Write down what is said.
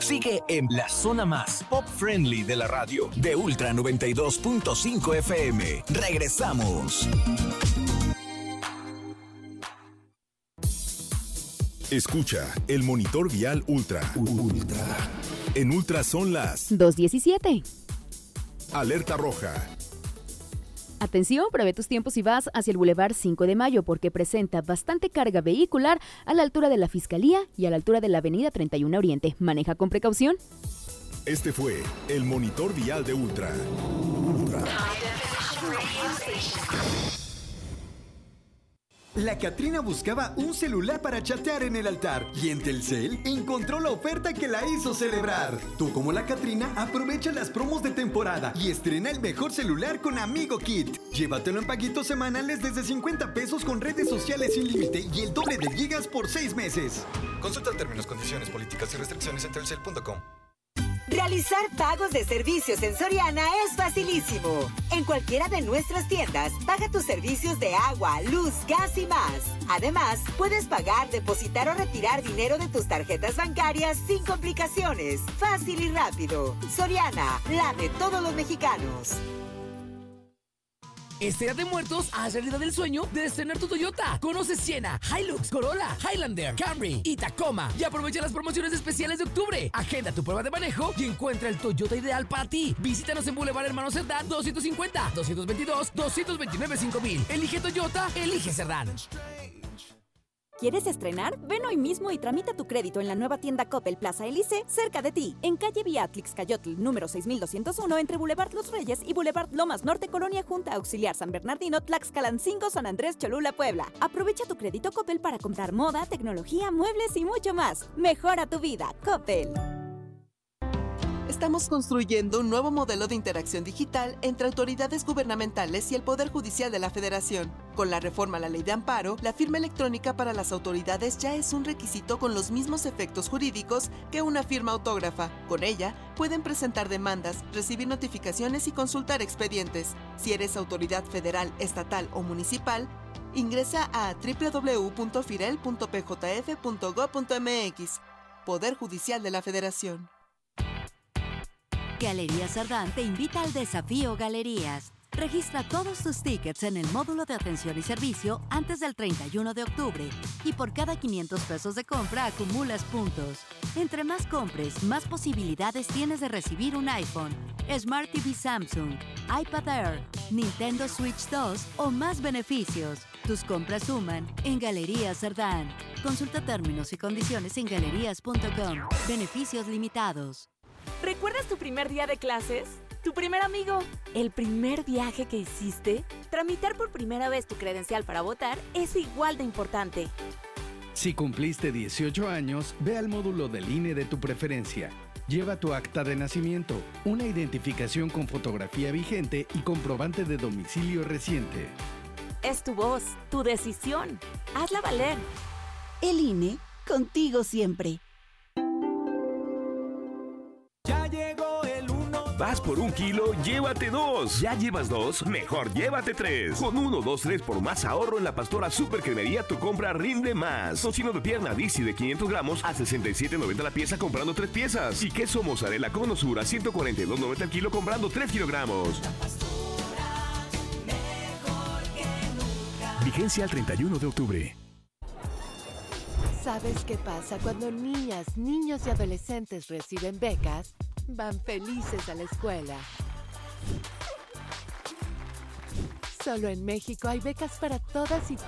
Sigue en la zona más pop-friendly de la radio, de Ultra 92.5 FM. Regresamos. Escucha el monitor vial Ultra. En Ultra son las 2:17. Alerta roja. Atención, prevé tus tiempos si vas hacia el Boulevard 5 de Mayo porque presenta bastante carga vehicular a la altura de la Fiscalía y a la altura de la Avenida 31 Oriente. Maneja con precaución. Este fue el monitor vial de Ultra. La Catrina buscaba un celular para chatear en el altar y en Telcel encontró la oferta que la hizo celebrar. Tú, como la Catrina, aprovecha las promos de temporada y estrena el mejor celular con Amigo Kit. Llévatelo en paguitos semanales desde 50 pesos con redes sociales sin límite y el doble de gigas por 6 meses. Consulta términos, condiciones, políticas y restricciones en telcel.com. Realizar pagos de servicios en Soriana es facilísimo. En cualquiera de nuestras tiendas, paga tus servicios de agua, luz, gas y más. Además, puedes pagar, depositar o retirar dinero de tus tarjetas bancarias sin complicaciones. Fácil y rápido. Soriana, la de todos los mexicanos. Este Día de Muertos, haz realidad el sueño de estrenar tu Toyota. Conoce Siena, Hilux, Corolla, Highlander, Camry y Tacoma. Y aprovecha las promociones especiales de octubre. Agenda tu prueba de manejo y encuentra el Toyota ideal para ti. Visítanos en Boulevard Hermano Cerdán 250, 222, 229 5000. Elige Toyota, elige Cerdán. ¿Quieres estrenar? Ven hoy mismo y tramita tu crédito en la nueva tienda Coppel Plaza Elise, cerca de ti, en calle Beatrix Cayotl, número 6201, entre Boulevard Los Reyes y Boulevard Lomas Norte, Colonia Junta Auxiliar San Bernardino, Tlaxcalancingo, San Andrés, Cholula, Puebla. Aprovecha tu crédito Coppel para comprar moda, tecnología, muebles y mucho más. Mejora tu vida, Coppel. Estamos construyendo un nuevo modelo de interacción digital entre autoridades gubernamentales y el Poder Judicial de la Federación. Con la reforma a la Ley de Amparo, la firma electrónica para las autoridades ya es un requisito con los mismos efectos jurídicos que una firma autógrafa. Con ella, pueden presentar demandas, recibir notificaciones y consultar expedientes. Si eres autoridad federal, estatal o municipal, ingresa a www.firel.pjf.gov.mx. Poder Judicial de la Federación. Galerías Cerdán te invita al Desafío Galerías. Registra todos tus tickets en el módulo de atención y servicio antes del 31 de octubre y por cada 500 pesos de compra acumulas puntos. Entre más compres, más posibilidades tienes de recibir un iPhone, Smart TV Samsung, iPad Air, Nintendo Switch 2 o más beneficios. Tus compras suman en Galerías Cerdán. Consulta términos y condiciones en galerías.com. Beneficios limitados. ¿Recuerdas tu primer día de clases? ¿Tu primer amigo? ¿El primer viaje que hiciste? Tramitar por primera vez tu credencial para votar es igual de importante. Si cumpliste 18 años, ve al módulo del INE de tu preferencia. Lleva tu acta de nacimiento, una identificación con fotografía vigente y comprobante de domicilio reciente. Es tu voz, tu decisión. Hazla valer. El INE, contigo siempre. Vas por 1 kilo, llévate 2. ¿Ya llevas 2? Mejor llévate 3. Con 1, 2, 3 por más ahorro en la Pastora Super Cremería, tu compra rinde más. Tocino de pierna Dixie de 500 gramos a $67.90 la pieza comprando 3 piezas. Y queso mozzarella con osura a $142.90 el kilo comprando 3 kilogramos. La Pastora, mejor que nunca. Vigencia al 31 de octubre. ¿Sabes qué pasa cuando niñas, niños y adolescentes reciben becas? Van felices a la escuela. Solo en México hay becas para todas y